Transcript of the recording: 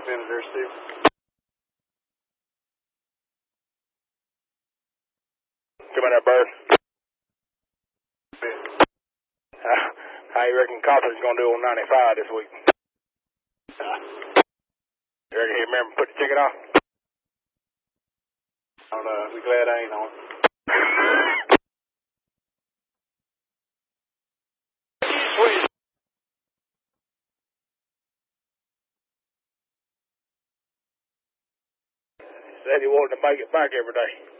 minute there, Steve. Come on there, Bird. How you reckon Carpenter's going to do on 95 this week? You reckon he remember put the ticket on? I don't know. Be glad I ain't on. Said he wanted to make it back every day.